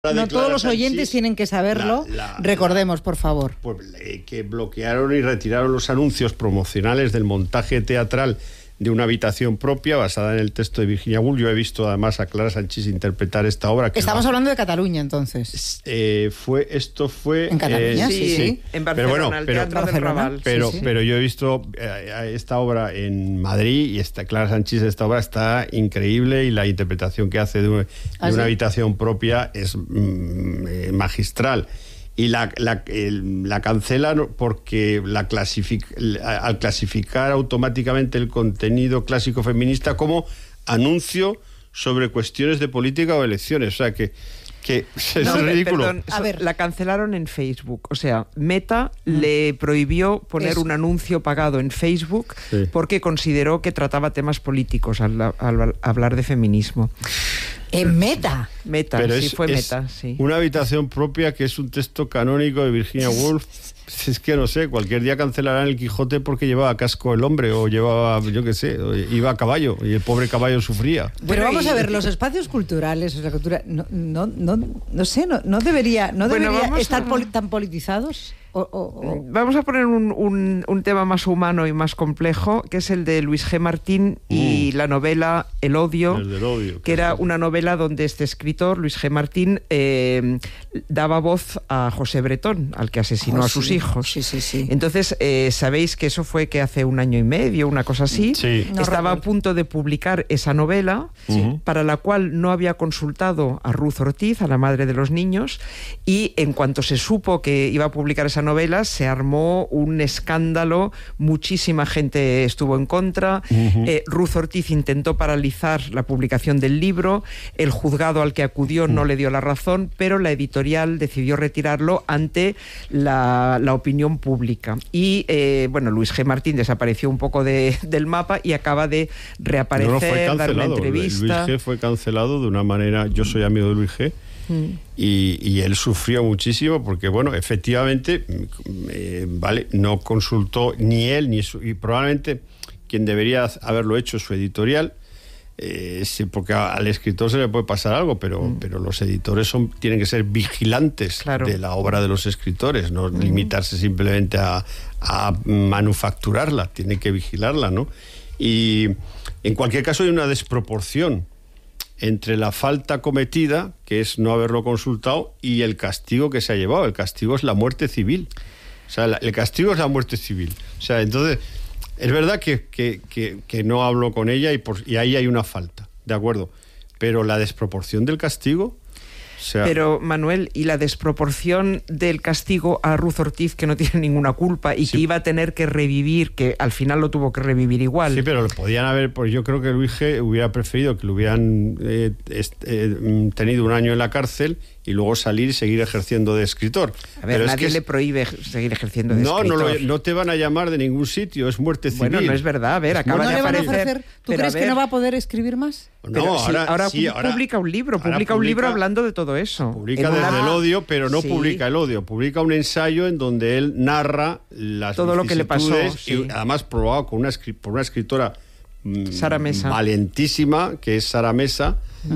No todos los oyentes tienen que saberlo. Recordemos, por favor. Pues, que bloquearon y retiraron los anuncios promocionales del montaje teatral de Una habitación propia, basada en el texto de Virginia Woolf. Yo he visto además a Clara Sanchis interpretar esta obra. Estamos hablando de Cataluña, entonces. Esto fue... ¿En Cataluña? Sí. En Barcelona, el Teatro del Raval. Pero yo he visto esta obra en Madrid y Clara Sanchis, esta obra está increíble y la interpretación que hace de Una habitación propia es magistral. Y la cancelan porque al clasificar automáticamente el contenido clásico feminista como anuncio sobre cuestiones de política o elecciones. O sea, que es ridículo. Perdón, la cancelaron en Facebook. O sea, Meta le prohibió poner un anuncio pagado en Facebook porque consideró que trataba temas políticos al hablar de feminismo. ¿En Meta? Meta, pero fue Meta, sí. Una habitación propia, que es un texto canónico de Virginia Woolf. Es que no sé, cualquier día cancelarán el Quijote porque llevaba casco el hombre, o llevaba, yo qué sé, iba a caballo, y el pobre caballo sufría. Pero vamos a ver, los espacios culturales, o sea, cultura, no sé, no debería estar tan politizados. Vamos a poner un tema más humano y más complejo, que es el de Luis G. Martín y la novela El odio, que era una novela donde este escritor, Luis G. Martín, daba voz a José Bretón, al que asesinó a sus hijos. Sí. Entonces, sabéis que eso fue que hace 1 año y medio, una cosa así, estaba a punto de publicar esa novela, para la cual no había consultado a Ruth Ortiz, a la madre de los niños, y en cuanto se supo que iba a publicar esa novela, se armó un escándalo, muchísima gente estuvo en contra, Ruth Ortiz intentó paralizar la publicación del libro, el juzgado al que acudió no le dio la razón, pero la editorial decidió retirarlo ante la opinión pública. Y Luis G. Martín desapareció un poco del mapa y acaba de reaparecer, dar una entrevista. Luis G. fue cancelado de una manera... Yo soy amigo de Luis G., y él sufrió muchísimo porque, efectivamente, no consultó ni él y probablemente quien debería haberlo hecho, su editorial, porque al escritor se le puede pasar algo, pero los editores tienen que ser vigilantes de la obra de los escritores, no limitarse simplemente a manufacturarla, tienen que vigilarla, ¿no? Y en cualquier caso hay una desproporción entre la falta cometida, que es no haberlo consultado, y el castigo que se ha llevado. El castigo es la muerte civil. O sea, el castigo es la muerte civil. O sea, entonces, es verdad que no hablo con ella y ahí hay una falta, ¿de acuerdo? Pero la desproporción del castigo... Pero, Manuel, ¿y la desproporción del castigo a Ruth Ortiz, que no tiene ninguna culpa y que iba a tener que revivir, que al final lo tuvo que revivir igual? Sí, pero lo podían haber... Pues yo creo que Luis G. hubiera preferido que lo hubieran tenido 1 año en la cárcel y luego salir y seguir ejerciendo de escritor. A ver, nadie le prohíbe seguir ejerciendo de escritor. No te van a llamar de ningún sitio, es muerte civil. Bueno, no es verdad, a ver, acaba de aparecer... ¿Tú crees que no va a poder escribir más? No, ahora publica un libro, hablando de todo eso. Publica desde el odio, pero no publica el odio, publica un ensayo en donde él narra todo lo que le pasó, y además probado por una escritora Sara Mesa, valentísima, que es Sara Mesa,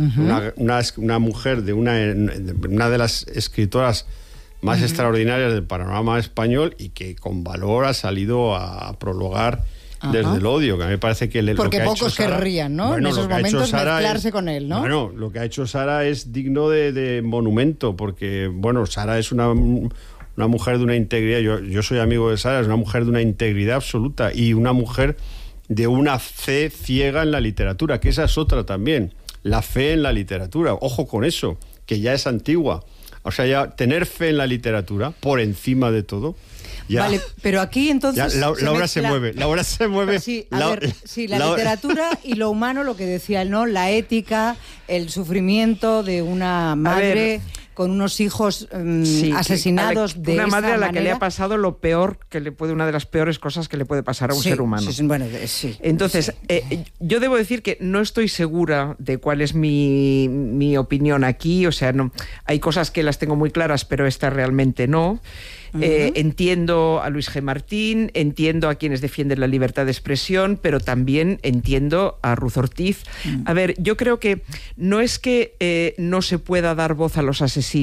una mujer de una de las escritoras más extraordinarias del panorama español y que con valor ha salido a prologar desde el odio, que a mí me parece que porque lo que pocos querrían, ¿no? Bueno, en esos momentos mezclarse con él, ¿no? Bueno, lo que ha hecho Sara es digno de monumento, porque, Sara es una mujer de una integridad. Yo soy amigo de Sara, es una mujer de una integridad absoluta y una mujer de una fe ciega en la literatura, que esa es otra también, la fe en la literatura. Ojo con eso, que ya es antigua. O sea, ya tener fe en la literatura por encima de todo. Ya. Vale, pero aquí entonces... La obra se mueve. Sí, la literatura y lo humano, lo que decía él, ¿no? La ética, el sufrimiento de una madre con unos hijos asesinados de una madre a la manera. Que le ha pasado lo peor una de las peores cosas que le puede pasar a un ser humano. Entonces, yo debo decir que no estoy segura de cuál es mi opinión aquí. O sea, no, hay cosas que las tengo muy claras, pero esta realmente no. Entiendo a Luis G. Martín, entiendo a quienes defienden la libertad de expresión, pero también entiendo a Ruth Ortiz. A ver, yo creo que no es que no se pueda dar voz a los asesinos,